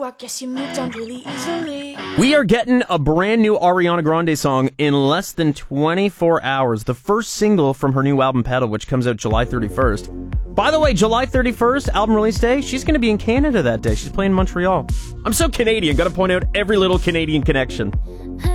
you, I guess you moved on really easily. We are getting a brand new Ariana Grande song in less than 24 hours. The first single from her new album, Pedal, which comes out July 31st. By the way, July 31st, album release day, she's going to be in Canada that day. She's playing in Montreal. I'm so Canadian. Got to point out every little Canadian connection.